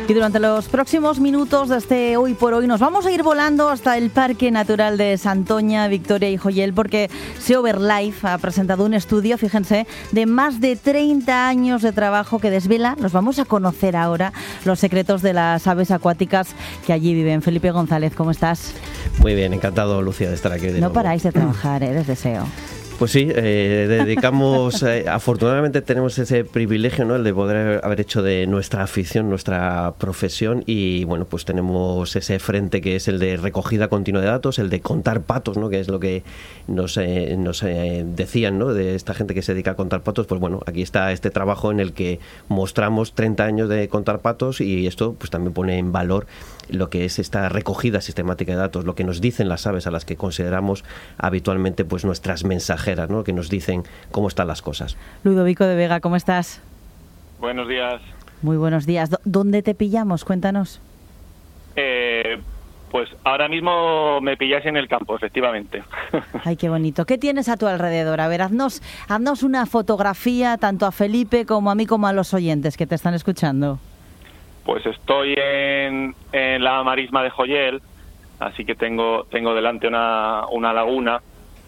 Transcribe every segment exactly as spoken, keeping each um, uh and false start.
Y durante los próximos minutos de este Hoy por Hoy nos vamos a ir volando hasta el Parque Natural de Santoña, Victoria y Joyel, porque Seoverlife ha presentado un estudio, fíjense, de más de treinta años de trabajo que desvela, nos vamos a conocer ahora, los secretos de las aves acuáticas que allí viven. Felipe González, ¿cómo estás? Muy bien, encantado, Lucía, de estar aquí de No nuevo. paráis de trabajar, ¿eh? Desde SEO. Pues sí, eh, dedicamos, eh, afortunadamente tenemos ese privilegio, ¿no?, el de poder haber hecho de nuestra afición, nuestra profesión, y bueno, pues tenemos ese frente que es el de recogida continua de datos, el de contar patos, ¿no?, que es lo que nos, eh, nos eh, decían, ¿no?, de esta gente que se dedica a contar patos. Pues bueno, aquí está este trabajo en el que mostramos treinta años de contar patos, y esto pues también pone en valor lo que es esta recogida sistemática de datos, lo que nos dicen las aves a las que consideramos habitualmente pues nuestras mensajeras, ¿no?, que nos dicen cómo están las cosas. Ludovico de Vega, ¿cómo estás? Buenos días. Muy buenos días. ¿Dónde te pillamos? Cuéntanos. Eh, pues ahora mismo me pilláis en el campo, efectivamente. Ay, qué bonito. ¿Qué tienes a tu alrededor? A ver, haznos, haznos una fotografía tanto a Felipe como a mí como a los oyentes que te están escuchando. Pues estoy en, en la marisma de Joyel, así que tengo tengo delante una, una laguna,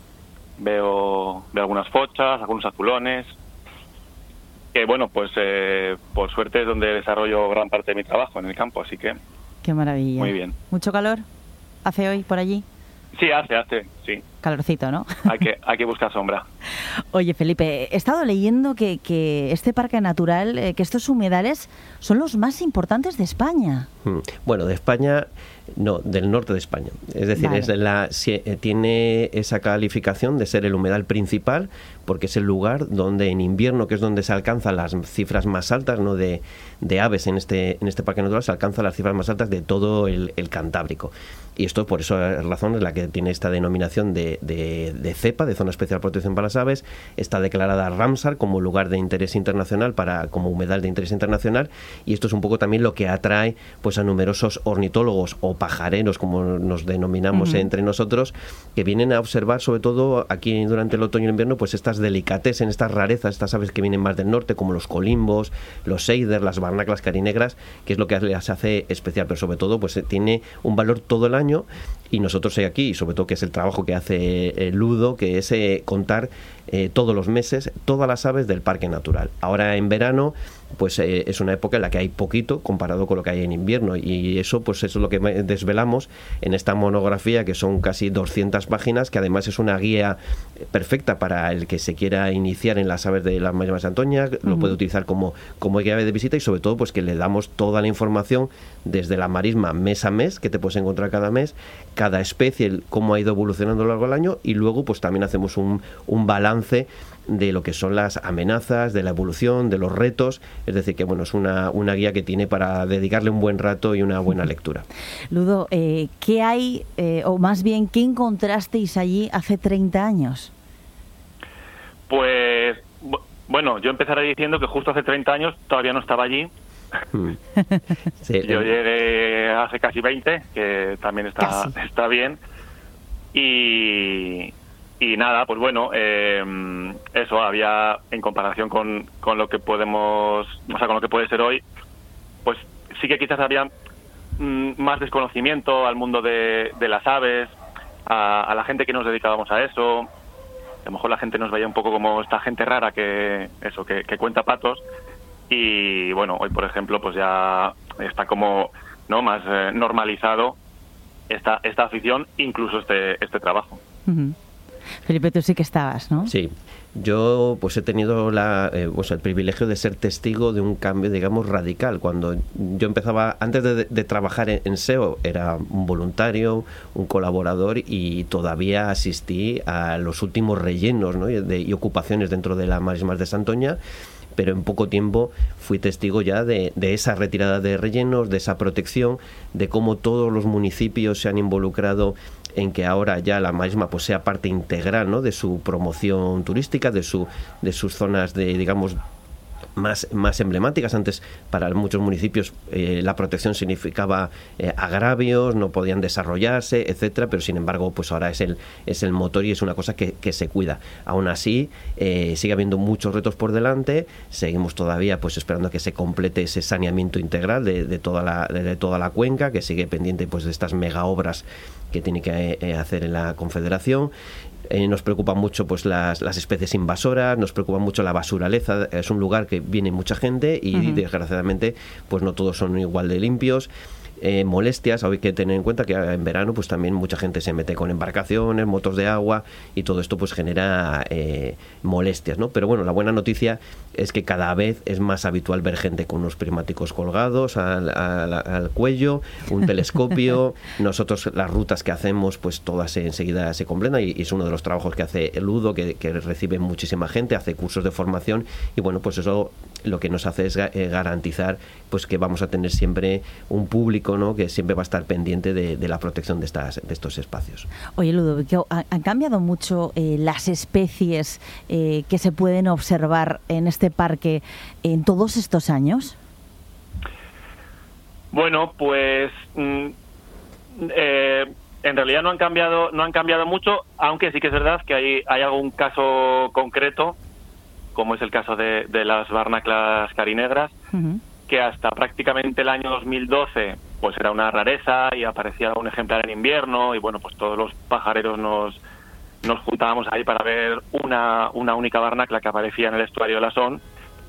veo, veo algunas fochas, algunos azulones, que bueno, pues eh, por suerte es donde desarrollo gran parte de mi trabajo, en el campo, así que... Qué maravilla. Muy bien. ¿Mucho calor hace hoy por allí? Sí, hace, hace, sí. Calorcito, ¿no? Hay que, hay que buscar sombra. Oye, Felipe, he estado leyendo que, que este parque natural, eh, que estos humedales son los más importantes de España. Bueno, de España, no, del norte de España. Es decir, vale. es la, si, eh, tiene esa calificación de ser el humedal principal, porque es el lugar donde en invierno, que es donde se alcanzan las cifras más altas, ¿no?, de, de aves en este, en este parque natural, se alcanzan las cifras más altas de todo el, el Cantábrico. Y esto, por esa razón, es la que tiene esta denominación de, de, de cepa, de Zona Especial de Protección para las Aves. Está declarada Ramsar como lugar de interés internacional, para como humedal de interés internacional, y esto es un poco también lo que atrae pues a numerosos ornitólogos o pajareros, como nos denominamos uh-huh. entre nosotros, que vienen a observar, sobre todo aquí durante el otoño y el invierno, pues estas delicatessen, estas rarezas, estas aves que vienen más del norte, como los colimbos, los seiders, las barnaclas carinegras, que es lo que las hace especial, pero sobre todo pues tiene un valor todo el año. Y nosotros aquí, y sobre todo que es el trabajo que hace eh, Ludo, que es eh, contar eh, todos los meses todas las aves del parque natural. Ahora en verano pues eh, es una época en la que hay poquito comparado con lo que hay en invierno, y eso pues eso es lo que desvelamos en esta monografía, que son casi doscientas páginas, que además es una guía perfecta para el que se quiera iniciar en las aves de la marisma de Santoña. Uh-huh. Lo puede utilizar como, como guía de visita, y sobre todo pues que le damos toda la información desde la marisma mes a mes, que te puedes encontrar cada mes, cada especie, cómo ha ido evolucionando a lo largo del año, y luego pues también hacemos un, un balance de lo que son las amenazas, de la evolución, de los retos. Es decir, que bueno, es una, una guía que tiene para dedicarle un buen rato y una buena lectura. Ludo, eh, ¿qué hay, eh, o más bien, qué encontrasteis allí hace treinta años? Pues, bueno, yo empezaré diciendo que justo hace treinta años todavía no estaba allí. Hmm. Sí, yo llegué hace casi veinte, que también está, está bien. Y... Y nada, pues bueno, eh, eso había, en comparación con, con lo que podemos, o sea, con lo que puede ser hoy, pues sí que quizás había mm, más desconocimiento al mundo de, de las aves, a, a la gente que nos dedicábamos a eso. A lo mejor la gente nos veía un poco como esta gente rara que, eso, que, que cuenta patos. Y bueno, hoy por ejemplo, pues ya está como, ¿no?, más eh, normalizado esta, esta afición, incluso este, este trabajo. Uh-huh. Felipe, tú sí que estabas, ¿no? Sí, yo pues he tenido la, eh, pues, el privilegio de ser testigo de un cambio, digamos, radical. Cuando yo empezaba, antes de, de trabajar en, en SEO, era un voluntario, un colaborador, y todavía asistí a los últimos rellenos, ¿no?, y, de, y ocupaciones dentro de las marismas de Santoña. Pero en poco tiempo fui testigo ya de, de esa retirada de rellenos, de esa protección, de cómo todos los municipios se han involucrado en que ahora ya la marisma pues sea parte integral, ¿no?, de su promoción turística, de su de sus zonas de, digamos, más, más emblemáticas. Antes, para muchos municipios, eh, la protección significaba eh, agravios, no podían desarrollarse, etcétera, pero sin embargo, pues ahora es el, es el motor y es una cosa que, que se cuida. Aún así, eh, sigue habiendo muchos retos por delante, seguimos todavía pues esperando a que se complete ese saneamiento integral de, de, toda, la, de, de toda la cuenca, que sigue pendiente pues de estas mega obras que tiene que eh, hacer en la Confederación. Eh, nos preocupan mucho pues las, las especies invasoras, nos preocupa mucho la basuraleza. Es un lugar que viene mucha gente y uh-huh. desgraciadamente pues no todos son igual de limpios. Eh, molestias, hay que tener en cuenta que en verano pues también mucha gente se mete con embarcaciones, motos de agua y todo esto pues genera eh, molestias, ¿no? Pero bueno, la buena noticia es que cada vez es más habitual ver gente con unos prismáticos colgados al, al, al cuello, un telescopio. Nosotros las rutas que hacemos pues todas enseguida se completan y, y es uno de los trabajos que hace el Ludo, que, que recibe muchísima gente, hace cursos de formación y bueno, pues eso lo que nos hace es eh, garantizar pues que vamos a tener siempre un público, ¿no?, que siempre va a estar pendiente de, de la protección de estas de estos espacios. Oye, Ludovico, ¿han cambiado mucho eh, las especies eh, que se pueden observar en este parque en todos estos años? Bueno, pues mm, eh, en realidad no han cambiado no han cambiado mucho, aunque sí que es verdad que hay, hay algún caso concreto, como es el caso de, de las barnaclas carinegras, uh-huh. que hasta prácticamente el año dos mil doce pues era una rareza y aparecía un ejemplar en invierno y bueno, pues todos los pajareros nos nos juntábamos ahí para ver una, una única barnacla que aparecía en el estuario de la Son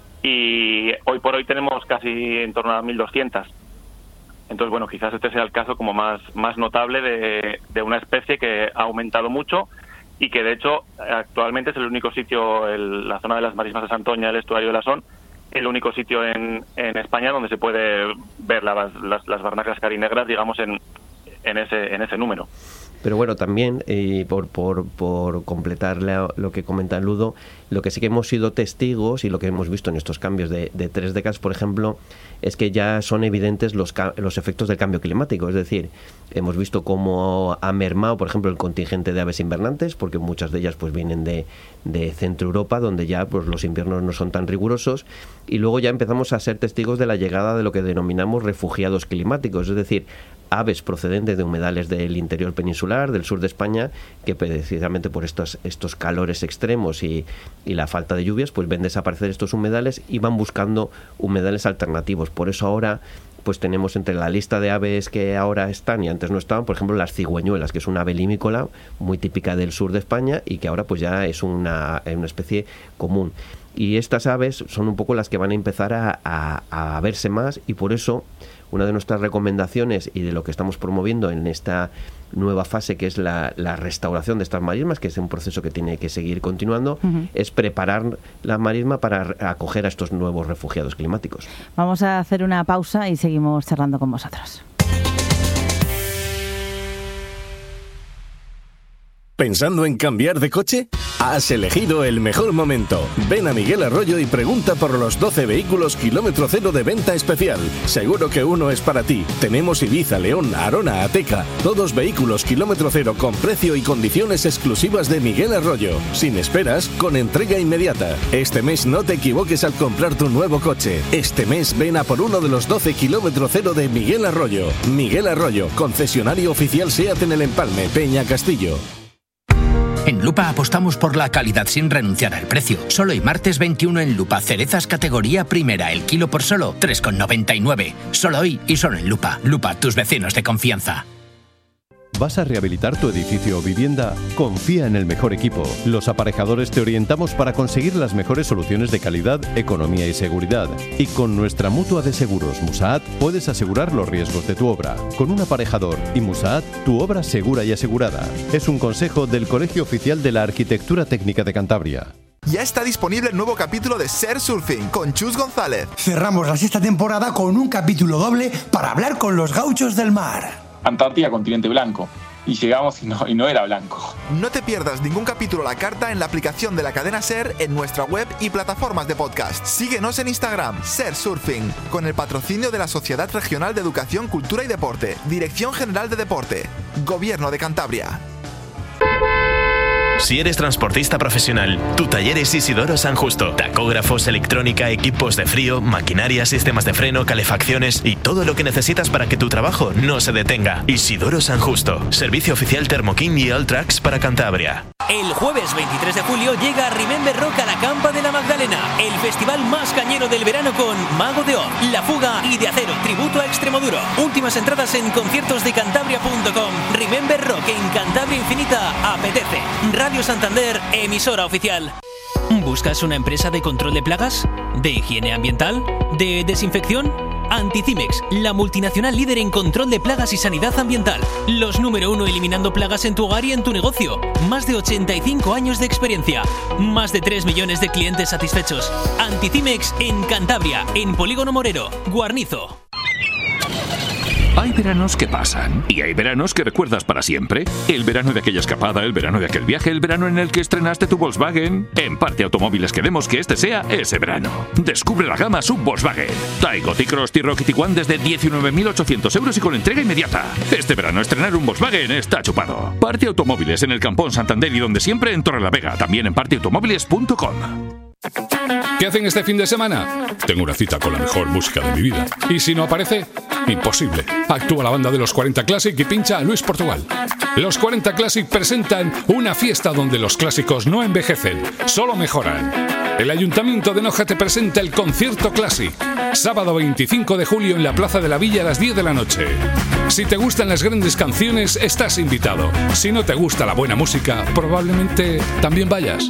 y hoy por hoy tenemos casi en torno a mil doscientas. Entonces, bueno, quizás este sea el caso como más, más notable de, de una especie que ha aumentado mucho y que de hecho actualmente es el único sitio, el, la zona de las marismas de Santoña, el estuario de la Son, el único sitio en, en España donde se puede ver la, las, las barnaclas carinegras, digamos, en, en ese en ese número. Pero bueno, también, y por, por, por completar lo que comenta Ludo, lo que sí que hemos sido testigos y lo que hemos visto en estos cambios de, de tres décadas, por ejemplo, es que ya son evidentes los, los efectos del cambio climático. Es decir, hemos visto cómo ha mermado, por ejemplo, el contingente de aves invernantes, porque muchas de ellas pues vienen de, de Centro Europa, donde ya pues los inviernos no son tan rigurosos, y luego ya empezamos a ser testigos de la llegada de lo que denominamos refugiados climáticos, es decir, aves procedentes de humedales del interior peninsular, del sur de España, que precisamente por estos, estos calores extremos y, y la falta de lluvias, pues ven desaparecer estos humedales y van buscando humedales alternativos. Por eso ahora pues tenemos entre la lista de aves que ahora están y antes no estaban, por ejemplo, las cigüeñuelas, que es una ave limícola muy típica del sur de España y que ahora pues ya es una, una especie común. Y estas aves son un poco las que van a empezar a, a, a verse más y por eso una de nuestras recomendaciones y de lo que estamos promoviendo en esta nueva fase, que es la, la restauración de estas marismas, que es un proceso que tiene que seguir continuando, uh-huh. es preparar la marisma para acoger a estos nuevos refugiados climáticos. Vamos a hacer una pausa y seguimos charlando con vosotros. ¿Pensando en cambiar de coche? Has elegido el mejor momento. Ven a Miguel Arroyo y pregunta por los doce vehículos kilómetro cero de venta especial. Seguro que uno es para ti. Tenemos Ibiza, León, Arona, Ateca. Todos vehículos kilómetro cero con precio y condiciones exclusivas de Miguel Arroyo. Sin esperas, con entrega inmediata. Este mes no te equivoques al comprar tu nuevo coche. Este mes ven a por uno de los doce kilómetro cero de Miguel Arroyo. Miguel Arroyo, concesionario oficial SEAT en El Empalme, Peña Castillo. En Lupa apostamos por la calidad sin renunciar al precio. Solo hoy martes veintiuno en Lupa, cerezas categoría primera, el kilo por solo tres con noventa y nueve. Solo hoy y solo en Lupa. Lupa, tus vecinos de confianza. ¿Vas a rehabilitar tu edificio o vivienda? Confía en el mejor equipo. Los aparejadores te orientamos para conseguir las mejores soluciones de calidad, economía y seguridad. Y con nuestra mutua de seguros Musaat puedes asegurar los riesgos de tu obra. Con un aparejador y Musaat, tu obra segura y asegurada. Es un consejo del Colegio Oficial de la Arquitectura Técnica de Cantabria. Ya está disponible el nuevo capítulo de Ser Surfing con Chus González. Cerramos la sexta temporada con un capítulo doble para hablar con los gauchos del mar. Antártida, continente blanco. Y llegamos y no, y no era blanco. No te pierdas ningún capítulo a la carta en la aplicación de la cadena SER, en nuestra web y plataformas de podcast. Síguenos en Instagram, Ser Surfing, con el patrocinio de la Sociedad Regional de Educación, Cultura y Deporte, Dirección General de Deporte, Gobierno de Cantabria. Si eres transportista profesional, tu taller es Isidoro San Justo. Tacógrafos, electrónica, equipos de frío, maquinaria, sistemas de freno, calefacciones y todo lo que necesitas para que tu trabajo no se detenga. Isidoro San Justo. Servicio oficial Thermoking y Alltracks para Cantabria. El jueves veintitrés de julio llega Remember Rock a la Campa de la Magdalena, el festival más cañero del verano con Mago de Oz, La Fuga y De Acero, tributo a Extremoduro. Últimas entradas en conciertos de cantabria punto com. Remember Rock en Cantabria Infinita apetece. Radio Santander, emisora oficial. ¿Buscas una empresa de control de plagas? ¿De higiene ambiental? ¿De desinfección? Anticimex, la multinacional líder en control de plagas y sanidad ambiental. Los número uno eliminando plagas en tu hogar y en tu negocio. Más de ochenta y cinco años de experiencia. Más de tres millones de clientes satisfechos. Anticimex en Cantabria, en Polígono Morero, Guarnizo. Hay veranos que pasan y hay veranos que recuerdas para siempre. El verano de aquella escapada, el verano de aquel viaje, el verano en el que estrenaste tu Volkswagen. En Parte Automóviles queremos que este sea ese verano. Descubre la gama sub Volkswagen. Taigo, T-Cross, T-Roc y Tiguan desde diecinueve mil ochocientos euros y con entrega inmediata. Este verano estrenar un Volkswagen está chupado. Parte Automóviles en el Campón Santander y donde siempre en Torrelavega. También en parte automóviles punto com. ¿Qué hacen este fin de semana? Tengo una cita con la mejor música de mi vida. ¿Y si no aparece? Imposible. Actúa la banda de los cuarenta Classic y pincha a Luis Portugal. Los cuarenta Classic presentan una fiesta donde los clásicos no envejecen, solo mejoran. El Ayuntamiento de Noja te presenta el Concierto Classic. Sábado veinticinco de julio en la Plaza de la Villa a las diez de la noche. Si te gustan las grandes canciones, estás invitado. Si no te gusta la buena música, probablemente también vayas.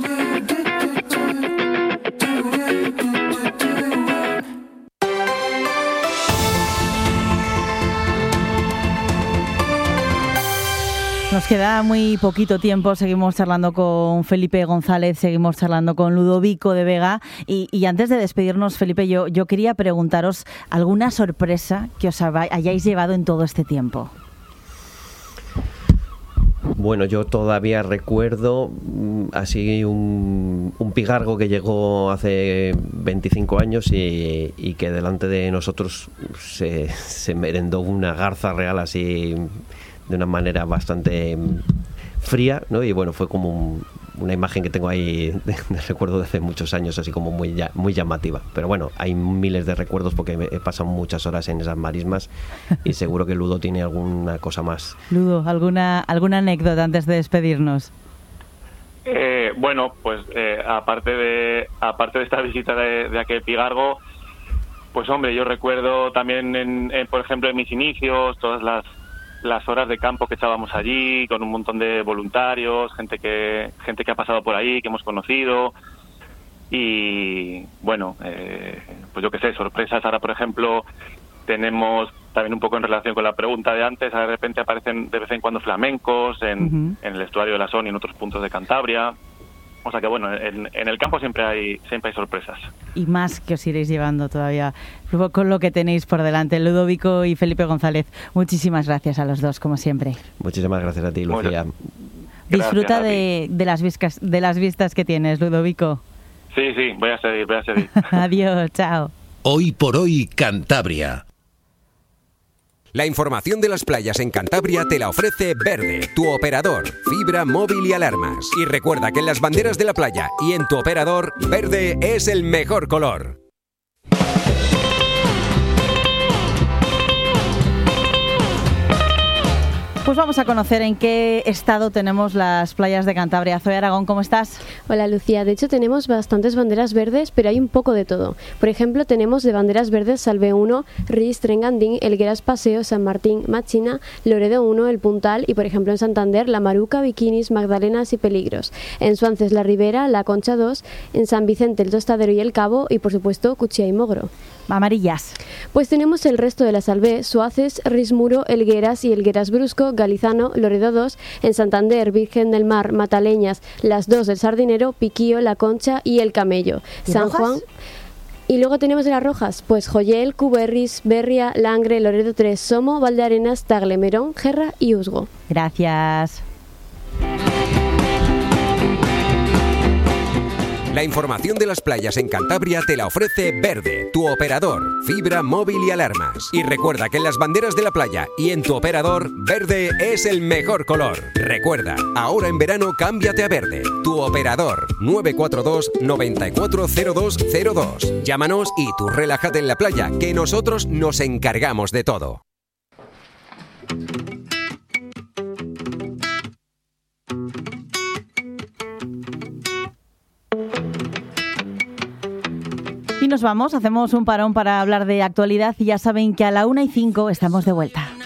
Nos queda muy poquito tiempo, seguimos charlando con Felipe González, seguimos charlando con Ludovico de Vega y, y antes de despedirnos, Felipe, yo, yo quería preguntaros alguna sorpresa que os hayáis llevado en todo este tiempo. Bueno, yo todavía recuerdo así un, un pigargo que llegó hace veinticinco años y, y que delante de nosotros se, se merendó una garza real así de una manera bastante fría, ¿no? Y bueno, fue como un, una imagen que tengo ahí de, de recuerdo de hace muchos años, así como muy, muy llamativa. Pero bueno, hay miles de recuerdos porque he pasado muchas horas en esas marismas y seguro que Ludo tiene alguna cosa más. Ludo, ¿alguna, alguna anécdota antes de despedirnos? Eh, bueno, pues eh, aparte de aparte de esta visita de, de aquel pigargo, pues hombre, yo recuerdo también, en, en, por ejemplo, en mis inicios, todas las las horas de campo que echábamos allí, con un montón de voluntarios, gente que gente que ha pasado por ahí, que hemos conocido. Y bueno, eh, pues yo qué sé, sorpresas. Ahora, por ejemplo, tenemos también un poco en relación con la pregunta de antes, de repente aparecen de vez en cuando flamencos en, uh-huh. en el estuario de la Son y en otros puntos de Cantabria. O sea que bueno, en, en el campo siempre hay siempre hay sorpresas. Y más que os iréis llevando todavía con lo que tenéis por delante. Ludovico y Felipe González, muchísimas gracias a los dos, como siempre. Muchísimas gracias a ti, Lucía. Disfruta de, de, las vistas, de las vistas que tienes, Ludovico. Sí, sí, voy a seguir, voy a seguir. Adiós, chao. Hoy por hoy, Cantabria. La información de las playas en Cantabria te la ofrece Verde, tu operador, fibra, móvil y alarmas. Y recuerda que en las banderas de la playa y en tu operador, verde es el mejor color. Pues vamos a conocer en qué estado tenemos las playas de Cantabria. Zoe Aragón, ¿cómo estás? Hola, Lucía. De hecho, tenemos bastantes banderas verdes, pero hay un poco de todo. Por ejemplo, tenemos de banderas verdes Salve uno, Ris, Trengandín, Elgueras Paseo, San Martín, Machina, Loredo uno, El Puntal y, por ejemplo, en Santander, La Maruca, Bikinis, Magdalenas y Peligros. En Suances, La Ribera, La Concha dos, en San Vicente, El Tostadero y El Cabo y, por supuesto, Cuchilla y Mogro. Amarillas. Pues tenemos el resto de la Salvé, Suaces, Rismuro, Elgueras y Elgueras Brusco, Galizano, Loredo dos, en Santander, Virgen del Mar, Mataleñas, Las dos del Sardinero, Piquío, La Concha y El Camello. San rojas? Juan. Y luego tenemos de las rojas, pues Joyel, Cuberris, Berria, Langre, Loredo tres, Somo, Valdearenas, Tagle, Merón, Gerra y Usgo. Gracias. La información de las playas en Cantabria te la ofrece Verde, tu operador, fibra, móvil y alarmas. Y recuerda que en las banderas de la playa y en tu operador, verde es el mejor color. Recuerda, ahora en verano cámbiate a Verde, tu operador. nueve cuatro dos, nueve cuatro cero dos cero dos. Llámanos y tú relájate en la playa, que nosotros nos encargamos de todo. Y nos vamos, hacemos un parón para hablar de actualidad y ya saben que a la una y cinco estamos de vuelta.